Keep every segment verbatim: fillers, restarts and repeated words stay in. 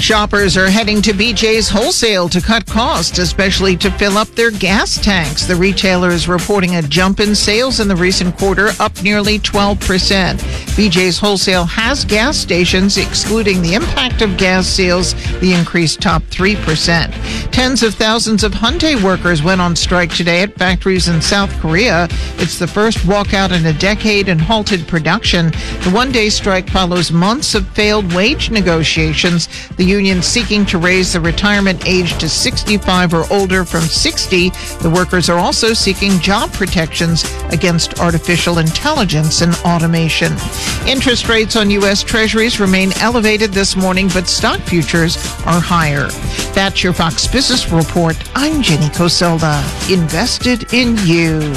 Shoppers are heading to B J's Wholesale to cut costs, especially to fill up their gas tanks. The retailer is reporting a jump in sales in the recent quarter, up nearly twelve percent. B J's Wholesale has gas stations, excluding the impact of gas sales, the increase topped three percent. Tens of thousands of Hyundai workers went on strike today at factories in South Korea. It's the first walkout in a decade and halted production. The one-day strike follows months of failed wage negotiations. The union seeking to raise the retirement age to sixty-five or older from sixty. The workers are also seeking job protections against artificial intelligence and automation. Interest rates on U S Treasuries remain elevated this morning, but stock futures are higher. That's your Fox Business Report. I'm Jenny Coselda. Invested in you.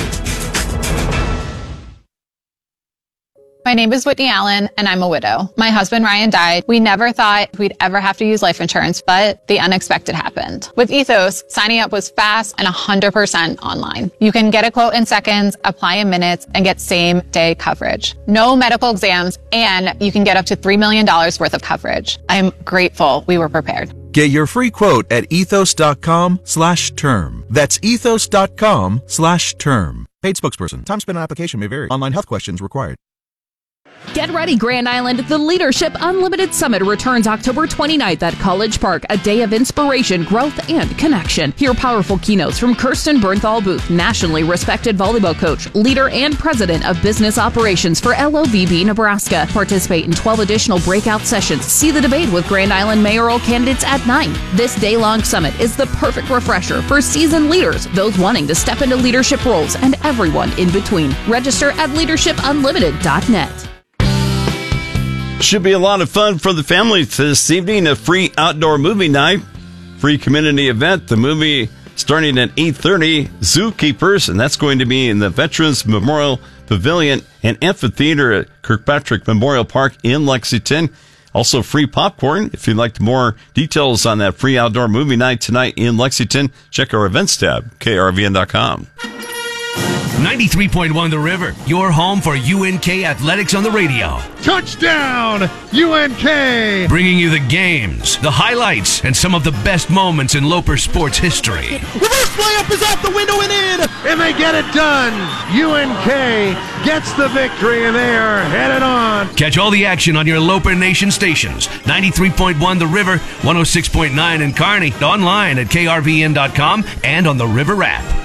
My name is Whitney Allen, and I'm a widow. My husband, Ryan, died. We never thought we'd ever have to use life insurance, but the unexpected happened. With Ethos, signing up was fast and one hundred percent online. You can get a quote in seconds, apply in minutes, and get same-day coverage. No medical exams, and you can get up to three million dollars worth of coverage. I'm grateful we were prepared. Get your free quote at ethos.com slash term. That's ethos.com slash term. Paid spokesperson. Time spent on application may vary. Online health questions required. Get ready, Grand Island. The Leadership Unlimited Summit returns October twenty-ninth at College Park, a day of inspiration, growth, and connection. Hear powerful keynotes from Kirsten Bernthal Booth, nationally respected volleyball coach, leader, and president of business operations for L O V B Nebraska. Participate in twelve additional breakout sessions. See the debate with Grand Island mayoral candidates at nine. This day-long summit is the perfect refresher for seasoned leaders, those wanting to step into leadership roles, and everyone in between. Register at leadership unlimited dot net. Should be a lot of fun for the family this evening. A free outdoor movie night, free community event. The movie starting at eight thirty, Zookeepers, and that's going to be in the Veterans Memorial Pavilion and Amphitheater at Kirkpatrick Memorial Park in Lexington. Also free popcorn. If you'd like more details on that free outdoor movie night tonight in Lexington, check our events tab, K R V N dot com. ninety-three point one The River, your home for U N K athletics on the radio. Touchdown, U N K! Bringing you the games, the highlights, and some of the best moments in Loper sports history. Reverse layup is out the window and in, and they get it done. U N K gets the victory, and they are headed on. Catch all the action on your Loper Nation stations. ninety-three point one The River, one oh six point nine in Kearney, online at K R V N dot com and on the River app.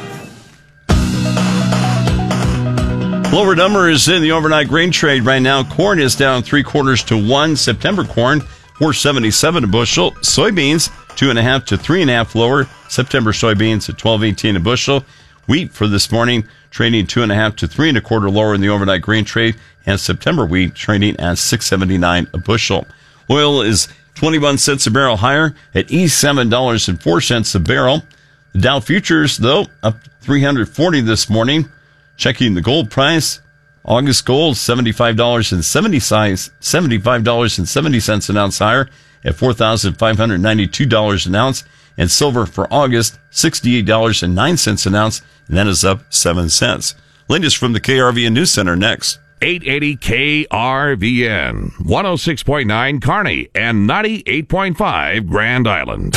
Lower numbers in the overnight grain trade right now. Corn is down three quarters to one. September corn, four seventy-seven a bushel. Soybeans, two and a half to three and a half lower. September soybeans at twelve eighteen a bushel. Wheat for this morning, trading two and a half to three and a quarter lower in the overnight grain trade. And September wheat trading at six seventy-nine a bushel. Oil is twenty-one cents a barrel higher at eighty-seven dollars and four cents a barrel. The Dow futures, though, up three hundred forty this morning. Checking the gold price, August gold, seventy-five dollars and seventy cents, seventy-five dollars and seventy cents an ounce higher at four thousand five hundred ninety-two dollars an ounce. And silver for August, sixty-eight dollars and nine cents an ounce, and that is up seven cents. Latest from the K R V N News Center next. eight eighty K R V N, one oh six point nine Kearney, and ninety-eight point five Grand Island.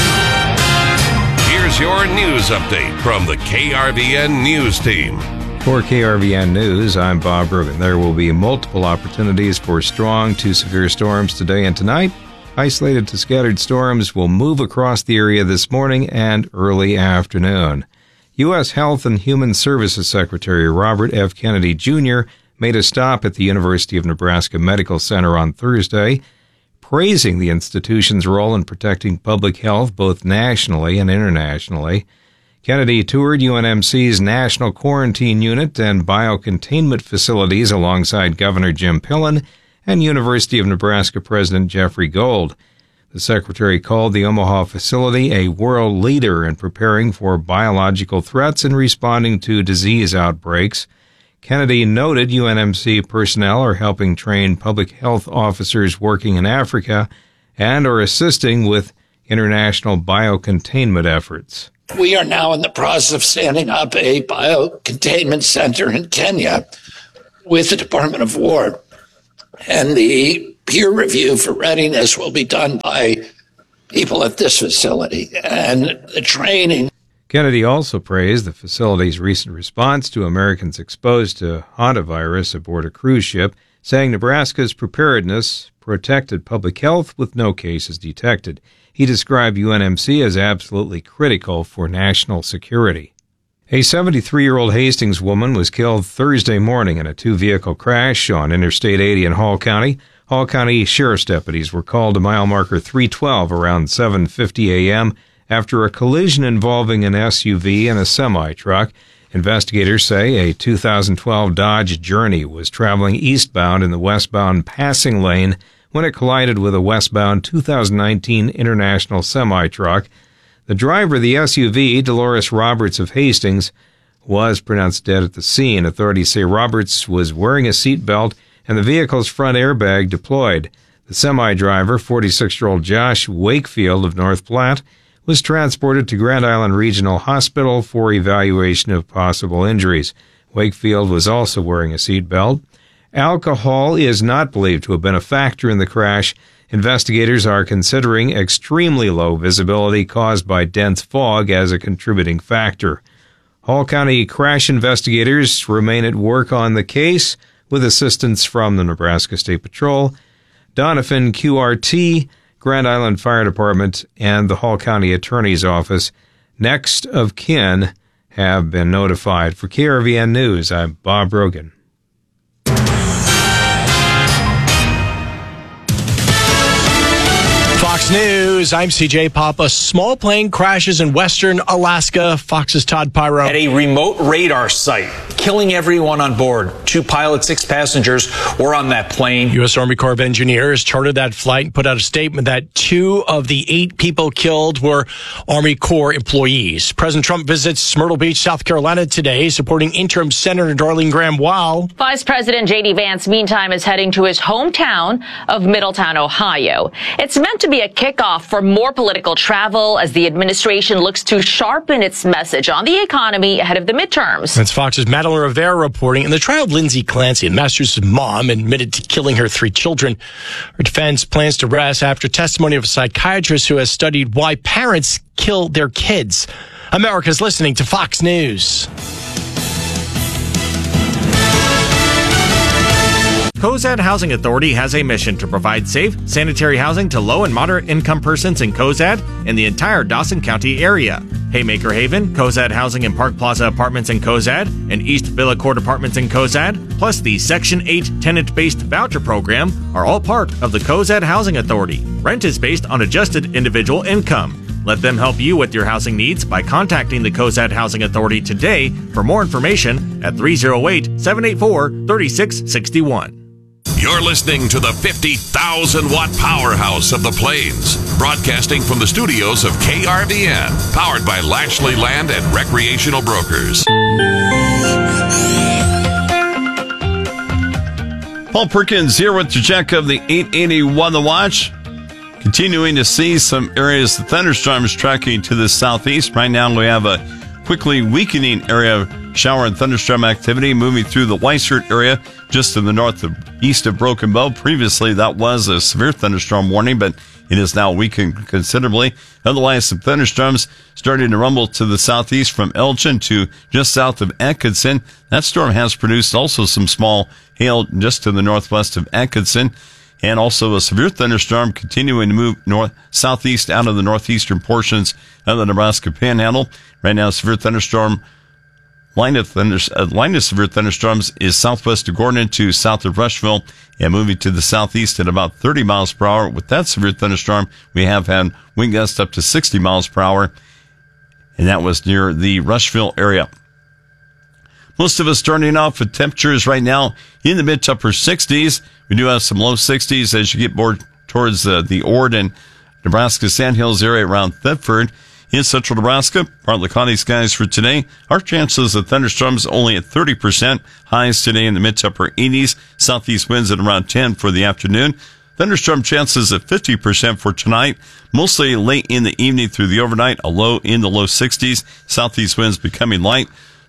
Here's your news update from the K R V N News Team. For K R V N News, I'm Bob Rubin. There will be multiple opportunities for strong to severe storms today and tonight. Isolated to scattered storms will move across the area this morning and early afternoon. U S Health and Human Services Secretary Robert F. Kennedy Junior made a stop at the University of Nebraska Medical Center on Thursday, praising the institution's role in protecting public health both nationally and internationally. Kennedy toured U N M C's National Quarantine Unit and Biocontainment Facilities alongside Governor Jim Pillen and University of Nebraska President Jeffrey Gold. The secretary called the Omaha facility a world leader in preparing for biological threats and responding to disease outbreaks. Kennedy noted U N M C personnel are helping train public health officers working in Africa and are assisting with international biocontainment efforts. We are now in the process of standing up a biocontainment center in Kenya with the Department of War. And the peer review for readiness will be done by people at this facility and the training. Kennedy also praised the facility's recent response to Americans exposed to hantavirus aboard a cruise ship, saying Nebraska's preparedness protected public health with no cases detected. He described U N M C as absolutely critical for national security. A seventy-three-year-old Hastings woman was killed Thursday morning in a two-vehicle crash on Interstate eighty in Hall County. Hall County Sheriff's deputies were called to mile marker three twelve around seven fifty a.m. after a collision involving an S U V and a semi-truck. Investigators say a two thousand twelve Dodge Journey was traveling eastbound in the westbound passing lane when it collided with a westbound two thousand nineteen International semi-truck. The driver of the S U V, Dolores Roberts of Hastings, was pronounced dead at the scene. Authorities say Roberts was wearing a seatbelt and the vehicle's front airbag deployed. The semi-driver, forty-six-year-old Josh Wakefield of North Platte, was transported to Grand Island Regional Hospital for evaluation of possible injuries. Wakefield was also wearing a seatbelt. Alcohol is not believed to have been a factor in the crash. Investigators are considering extremely low visibility caused by dense fog as a contributing factor. Hall County crash investigators remain at work on the case with assistance from the Nebraska State Patrol, Doniphan Q R T, Grand Island Fire Department, and the Hall County Attorney's Office. Next of kin have been notified. For K R V N News, I'm Bob Rogan. Fox News, I'm C J Papa. Small plane crashes in western Alaska. Fox's Todd Pyro. At a remote radar site, killing everyone on board. Two pilots, six passengers were on that plane. U S Army Corps of Engineers chartered that flight and put out a statement that two of the eight people killed were Army Corps employees. President Trump visits Myrtle Beach, South Carolina today, supporting interim Senator Darlene Graham while Vice President J D Vance, meantime, is heading to his hometown of Middletown, Ohio. It's meant to be a kickoff for more political travel as the administration looks to sharpen its message on the economy ahead of the midterms. That's Fox's Madeline Rivera reporting. In the trial of Lindsay Clancy, the Massachusetts mom admitted to killing her three children. Her defense plans to rest after testimony of a psychiatrist who has studied why parents kill their kids. America's listening to Fox News. Cozad Housing Authority has a mission to provide safe, sanitary housing to low and moderate income persons in Cozad and the entire Dawson County area. Haymaker Haven, Cozad Housing and Park Plaza Apartments in Cozad, and East Villa Court Apartments in Cozad, plus the Section eight tenant-based voucher program are all part of the Cozad Housing Authority. Rent is based on adjusted individual income. Let them help you with your housing needs by contacting the Cozad Housing Authority today for more information at three oh eight, seven eight four, three six six one. You're listening to the fifty thousand watt powerhouse of the Plains, broadcasting from the studios of K R V N, powered by Lashley Land and Recreational Brokers. Paul Perkins here with your check of the eight eighty-one The Watch. Continuing to see some areas of thunderstorms tracking to the southeast. Right now we have a quickly weakening area of shower and thunderstorm activity moving through the Weissert area just to the north of east of Broken Bow. Previously, that was a severe thunderstorm warning, but it is now weakened considerably. Otherwise, some thunderstorms starting to rumble to the southeast from Elgin to just south of Atkinson. That storm has produced also some small hail just to the northwest of Atkinson, and also a severe thunderstorm continuing to move north southeast out of the northeastern portions of the Nebraska Panhandle. Right now, severe thunderstorm line of thunder, uh, line of severe thunderstorms is southwest of Gordon to south of Rushville, and moving to the southeast at about thirty miles per hour. With that severe thunderstorm, we have had wind gusts up to sixty miles per hour, and that was near the Rushville area. Most of us starting off with temperatures right now in the mid to upper sixties. We do have some low sixties as you get more towards uh, the Ord and Nebraska Sandhills area around Thetford. In central Nebraska, partly cloudy skies for today. Our chances of thunderstorms only at thirty percent. Highs today in the mid to upper eighties. Southeast winds at around ten for the afternoon. Thunderstorm chances at fifty percent for tonight. Mostly late in the evening through the overnight. A low in the low sixties. Southeast winds becoming light.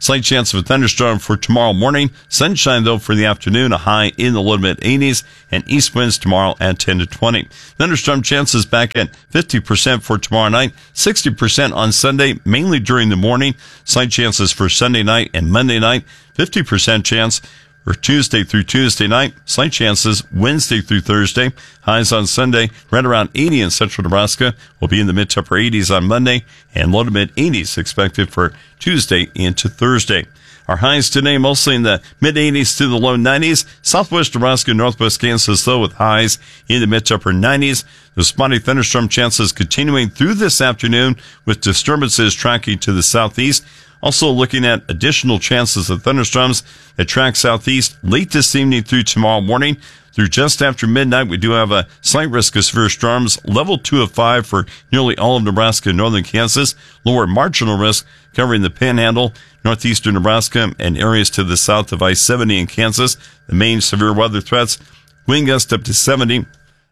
Slight chance of a thunderstorm for tomorrow morning. Sunshine, though, for the afternoon, a high in the low to mid eighties, and east winds tomorrow at ten to twenty. Thunderstorm chances back at fifty percent for tomorrow night, sixty percent on Sunday, mainly during the morning. Slight chances for Sunday night and Monday night, fifty percent chance for Tuesday through Tuesday night. Slight chances Wednesday through Thursday. Highs on Sunday right around eighty in central Nebraska. Will be in the mid to upper eighties on Monday, and low to mid eighties expected for Tuesday into Thursday. Our highs today mostly in the mid eighties to the low nineties. Southwest Nebraska, northwest Kansas, though, with highs in the mid to upper nineties. The spotty thunderstorm chances continuing through this afternoon, with disturbances tracking to the southeast. Also looking at additional chances of thunderstorms that track southeast late this evening through tomorrow morning. Through just after midnight, we do have a slight risk of severe storms, level two of five for nearly all of Nebraska and northern Kansas. Lower marginal risk covering the Panhandle, northeastern Nebraska, and areas to the south of I seventy in Kansas. The main severe weather threats, wind gusts up to seventy.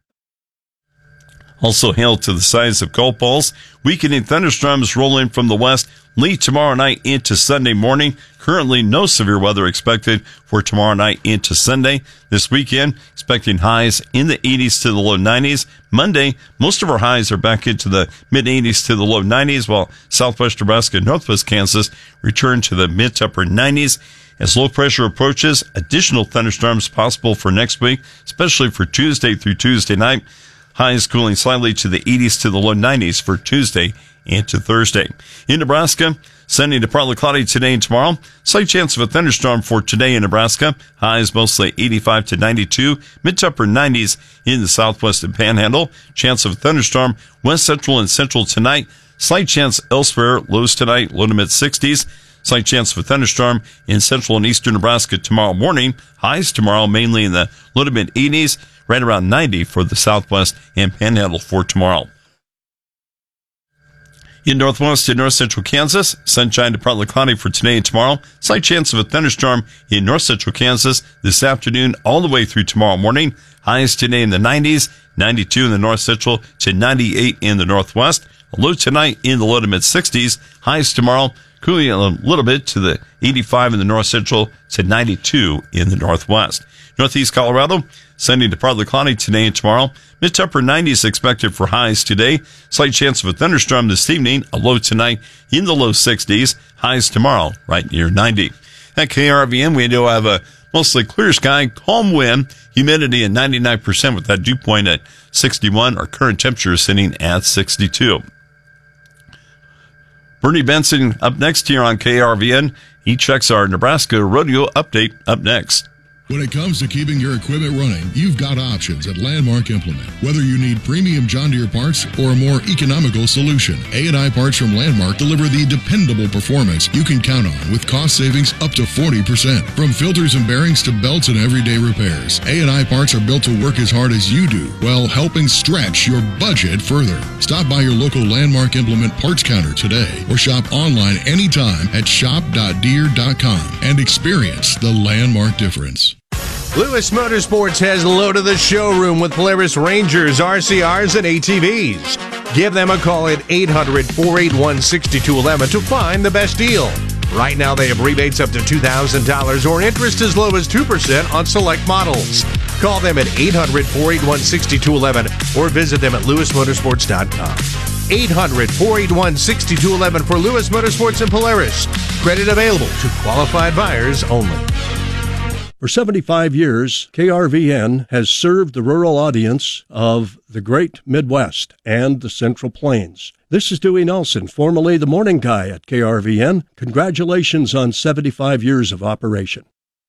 Also hail to the size of golf balls. Weakening thunderstorms roll in from the west late tomorrow night into Sunday morning. Currently no severe weather expected for tomorrow night into Sunday. This weekend, expecting highs in the eighties to the low nineties. Monday, most of our highs are back into the mid eighties to the low nineties, while southwest Nebraska and northwest Kansas return to the mid to upper nineties. As low pressure approaches, additional thunderstorms possible for next week, especially for Tuesday through Tuesday night. Highs cooling slightly to the eighties to the low nineties for Tuesday into Thursday. In Nebraska, sunny to partly cloudy today and tomorrow. Slight chance of a thunderstorm for today in Nebraska. Highs mostly eighty-five to ninety-two. Mid to upper nineties in the southwest and Panhandle. Chance of a thunderstorm west central and central tonight. Slight chance elsewhere. Lows tonight, low to mid sixties. Slight chance of a thunderstorm in central and eastern Nebraska tomorrow morning. Highs tomorrow mainly in the low to mid eighties. Right around ninety for the southwest and Panhandle for tomorrow. In northwest and north central Kansas, sunshine to partly cloudy for today and tomorrow. Slight chance of a thunderstorm in north central Kansas this afternoon all the way through tomorrow morning. Highs today in the nineties, ninety-two in the north central to ninety-eight in the northwest. A low tonight in the low to mid sixties. Highs tomorrow cooling a little bit to the eighty-five in the north central to ninety-two in the northwest. Northeast Colorado, sunny to partly cloudy today and tomorrow. Mid to upper nineties expected for highs today. Slight chance of a thunderstorm this evening. A low tonight in the low sixties. Highs tomorrow right near ninety. At K R V N, we do have a mostly clear sky, calm wind, humidity at ninety-nine percent with that dew point at sixty-one. Our current temperature is sitting at sixty-two. Bernie Benson up next here on K R V N. He checks our Nebraska Rodeo update up next. When it comes to keeping your equipment running, you've got options at Landmark Implement. Whether you need premium John Deere parts or a more economical solution, A and I parts from Landmark deliver the dependable performance you can count on with cost savings up to forty percent. From filters and bearings to belts and everyday repairs, A and I parts are built to work as hard as you do while helping stretch your budget further. Stop by your local Landmark Implement parts counter today or shop online anytime at shop dot deere dot com and experience the Landmark difference. Lewis Motorsports has loaded the showroom with Polaris Rangers, R C Rs, and A T Vs. Give them a call at eight hundred, four eight one, six two one one to find the best deal. Right now, they have rebates up to two thousand dollars or interest as low as two percent on select models. Call them at eight hundred, four eight one, six two one one or visit them at lewis motorsports dot com. eight hundred, four eight one, six two one one for Lewis Motorsports and Polaris. Credit available to qualified buyers only. For seventy-five years, K R V N has served the rural audience of the Great Midwest and the Central Plains. This is Dewey Nelson, formerly the morning guy at K R V N. Congratulations on seventy-five years of operation.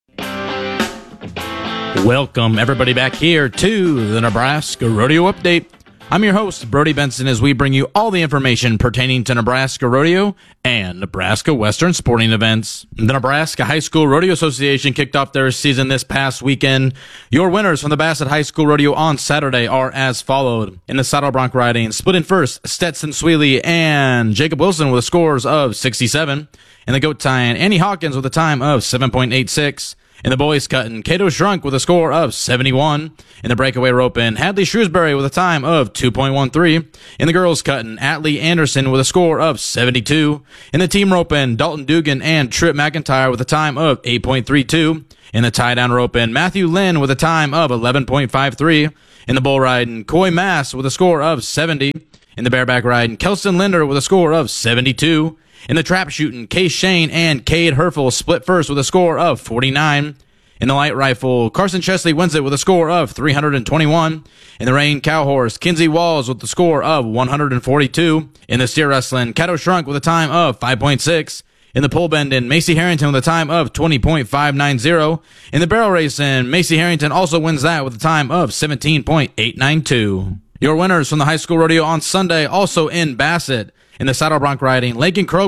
Welcome, everybody, back here to the Nebraska Rodeo Update. I'm your host, Brody Benson, as we bring you all the information pertaining to Nebraska Rodeo and Nebraska Western sporting events. The Nebraska High School Rodeo Association kicked off their season this past weekend. Your winners from the Bassett High School Rodeo on Saturday are as followed. In the saddle bronc riding, split in first, Stetson Sweely and Jacob Wilson with scores of sixty-seven. In the goat tying, Annie Hawkins with a time of seven point eight six. In the boys cutting, Cato Shrunk with a score of seventy-one. In the breakaway roping, Hadley Shrewsbury with a time of two point one three. In the girls cutting, Atlee Anderson with a score of seventy-two. In the team roping, Dalton Dugan and Tripp McIntyre with a time of eight point three two. In the tie-down roping, Matthew Lynn with a time of eleven point five three. In the bull riding, Coy Mass with a score of seventy. In the bareback riding, Kelston Linder with a score of seventy-two. In the trap shooting, Case Shane and Cade Herfel split first with a score of forty-nine. In the light rifle, Carson Chesley wins it with a score of three hundred twenty-one. In the rein cow horse, Kinsey Walls with the score of one hundred forty-two. In the steer wrestling, Cato Shrunk with a time of five point six. In the pole bending, Macy Harrington with a time of twenty point five nine zero. In the barrel racing, Macy Harrington also wins that with a time of seventeen point eight nine two. Your winners from the high school rodeo on Sunday, also in Bassett. In the saddle bronc riding, Lincoln Crow